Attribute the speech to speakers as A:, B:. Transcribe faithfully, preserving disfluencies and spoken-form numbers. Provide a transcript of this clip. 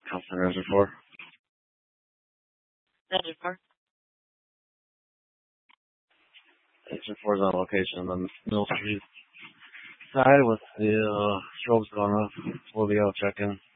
A: Thompson Reservoir.
B: Reservoir.
A: Reservoir is on location on the Mill Street side with the uh, strobes going off. We'll be out checking.